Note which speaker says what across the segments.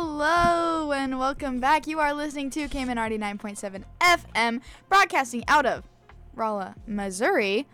Speaker 1: Hello and welcome back. You are listening to KMNRD 9.7 FM, broadcasting out of Rolla, Missouri.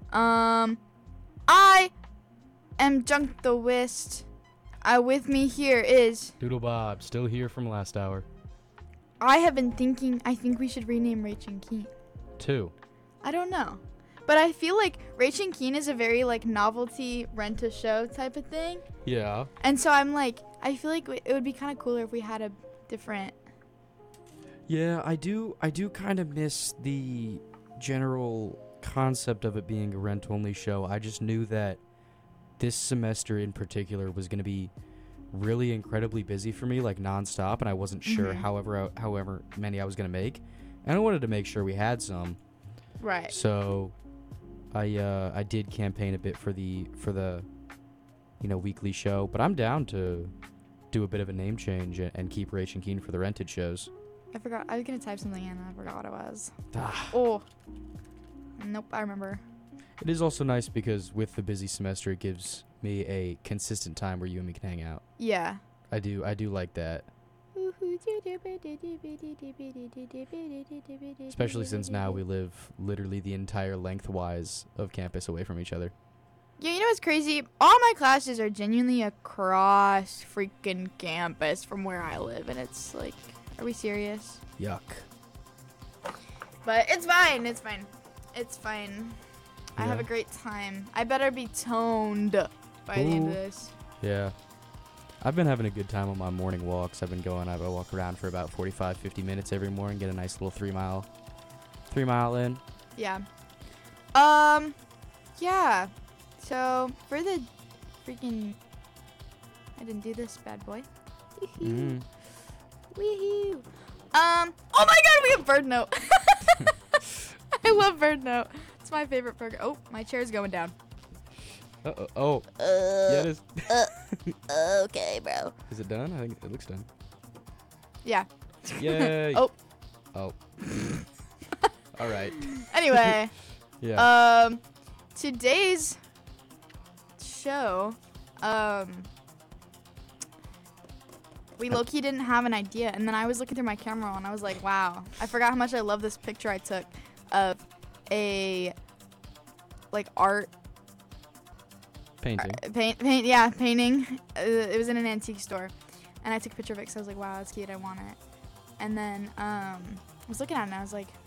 Speaker 1: I am Junk the Whist. With me here is
Speaker 2: Doodle Bob, still here from last hour.
Speaker 1: I have been thinking, I think we should rename Rach and Keen.
Speaker 2: 2.
Speaker 1: I don't know. But I feel like Rach and Keen is a very like novelty rent a show type of thing.
Speaker 2: Yeah.
Speaker 1: And so I'm like, I feel like it would be kind of cooler if we had a different.
Speaker 3: Yeah, I do kind of miss the general concept of it being a rent-only show. I just knew that this semester in particular was going to be really incredibly busy for me, like nonstop, and I wasn't sure however many I was going to make. And I wanted to make sure we had some.
Speaker 1: Right.
Speaker 3: So I did campaign a bit for the weekly show, but I'm down to do a bit of a name change and keep Rach and Keen for the rented shows.
Speaker 1: I forgot. I was going to type something in and I forgot what it was.
Speaker 3: Ah.
Speaker 1: Oh. Nope, I remember.
Speaker 3: It is also nice because with the busy semester, it gives me a consistent time where you and me can hang out.
Speaker 1: Yeah.
Speaker 3: I do like that. Especially since now we live literally the entire lengthwise of campus away from each other.
Speaker 1: Yeah, you know what's crazy? All my classes are genuinely across freaking campus from where I live, and it's like, are we serious?
Speaker 3: Yuck.
Speaker 1: But it's fine. It's fine. It's fine. I have
Speaker 3: Yeah.
Speaker 1: a great time. I better be toned by the end of this.
Speaker 3: Yeah. I've been having a good time on my morning walks. I walk around for about 45, 50 minutes every morning, get a nice little 3 mile in.
Speaker 1: Yeah. Yeah. So, for the freaking... I didn't do this, bad boy.
Speaker 3: Mm.
Speaker 1: Woohoo. Oh my god, we have Bird Note. I love Bird Note. It's my favorite program. Oh, my chair's going down.
Speaker 3: Uh-oh. Oh. Yeah, it is.
Speaker 1: Okay, bro.
Speaker 3: Is it done? I think it looks done.
Speaker 1: Yeah.
Speaker 3: Yay.
Speaker 1: Oh.
Speaker 3: Oh. All right.
Speaker 1: Anyway.
Speaker 3: Yeah.
Speaker 1: Today's show, we low-key didn't have an idea, and then I was looking through my camera roll, and I was like, wow, I forgot how much I love this picture I took of a, like, art
Speaker 3: Painting.
Speaker 1: painting. It was in an antique store, and I took a picture of it because I was like, wow, that's cute, I want it. And then I was looking at it and I was like,